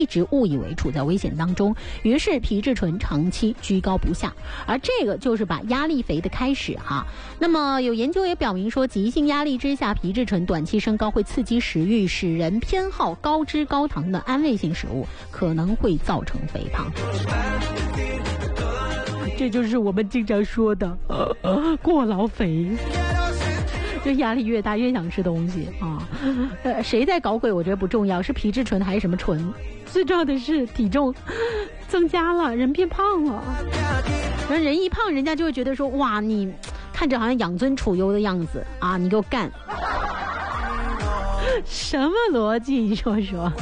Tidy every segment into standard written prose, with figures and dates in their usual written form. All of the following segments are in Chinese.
一直误以为处在危险当中，于是皮质醇长期居高不下，而这个就是把压力肥的开始哈。那么有研究也表明说，急性压力之下，皮质醇短期升高会刺激食欲，使人偏好高脂高糖的安慰性食物，可能会造成肥胖。这就是我们经常说的过劳肥。就压力越大越想吃东西啊，谁在搞鬼我觉得不重要，是皮质醇还是什么醇，最重要的是体重增加了，人变胖了。人一胖，人家就会觉得说，哇，你看着好像养尊处优的样子啊，你给我干。什么逻辑你说说。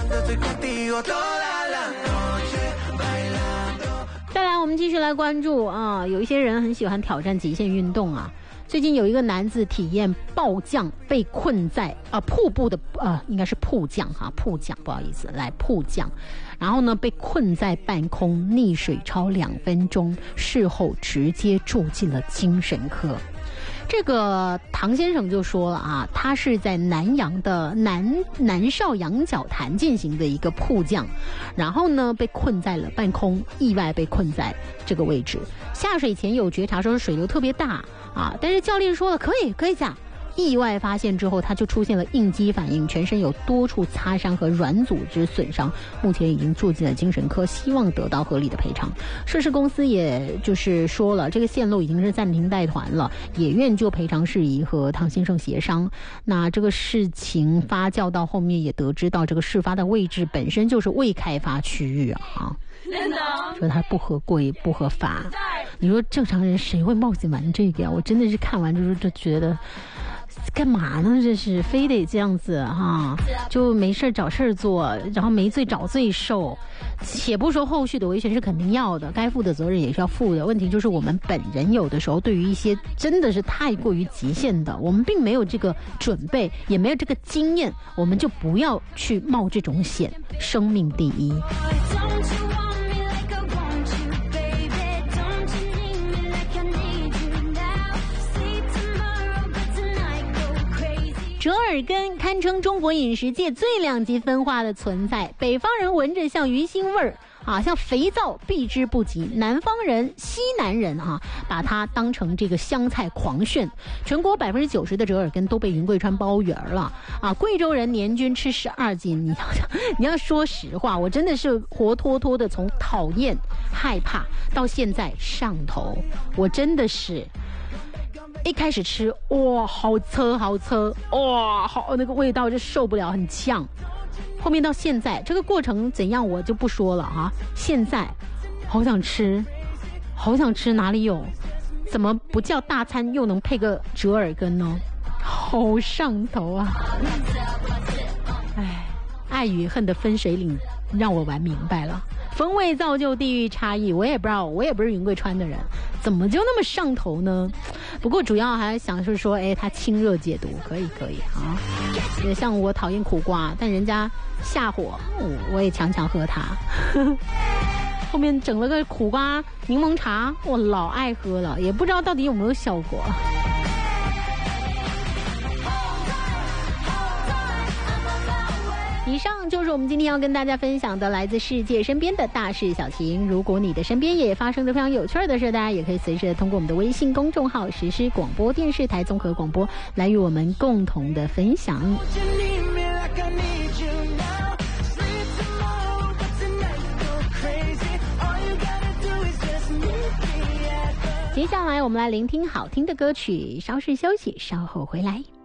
再来我们继续来关注啊，有一些人很喜欢挑战极限运动啊。最近有一个男子体验暴降，被困在瀑布的应该是瀑降哈，瀑降不好意思，来瀑降，然后呢被困在半空溺水超2分钟，事后直接住进了精神科。这个唐先生就说了啊，他是在南阳的南少羊角潭进行的一个瀑降，然后呢被困在了半空，意外被困在这个位置。下水前有觉察说水流特别大啊，但是教练说了可以下。意外发现之后，他就出现了应激反应，全身有多处擦伤和软组织损伤，目前已经住进了精神科，希望得到合理的赔偿。涉事公司也就是说了，这个线路已经是暂停带团了，也愿就赔偿事宜和唐先生协商。那这个事情发酵到后面，也得知到这个事发的位置本身就是未开发区域啊，说它不合规不合法。你说正常人谁会冒险玩这个呀？我真的是看完之后就觉得干嘛呢？这是非得这样子哈，就没事找事做，然后没罪找罪受。且不说后续的维权是肯定要的，该负的责任也是要负的。问题就是我们本人有的时候对于一些真的是太过于极限的，我们并没有这个准备，也没有这个经验，我们就不要去冒这种险。生命第一。折耳根堪称中国饮食界最两极分化的存在，北方人闻着像鱼腥味儿啊，像肥皂避之不及；南方人西南人啊，把它当成这个香菜狂炫。全国90%的折耳根都被云贵川包圆了啊！贵州人年均吃12斤，你要说实话，我真的是活脱脱的从讨厌、害怕到现在上头，我真的是。一开始吃，哇，好扯，哇，好那个味道就受不了，很呛。后面到现在，这个过程怎样我就不说了啊。现在好想吃，哪里有？怎么不叫大餐又能配个折耳根呢？好上头啊！哎，爱与恨的分水岭让我玩明白了。风味造就地域差异，我也不知道，我也不是云贵川的人，怎么就那么上头呢？不过主要还想是说，它清热解毒，可以啊。也像我讨厌苦瓜，但人家下火，我也强喝它。后面整了个苦瓜柠檬茶，我老爱喝了，也不知道到底有没有效果。以上就是我们今天要跟大家分享的来自世界身边的大事小情。如果你的身边也发生着非常有趣的事，大家也可以随时通过我们的微信公众号实施广播电视台综合广播来与我们共同的分享。接下来我们来聆听好听的歌曲，稍事休息，稍后回来。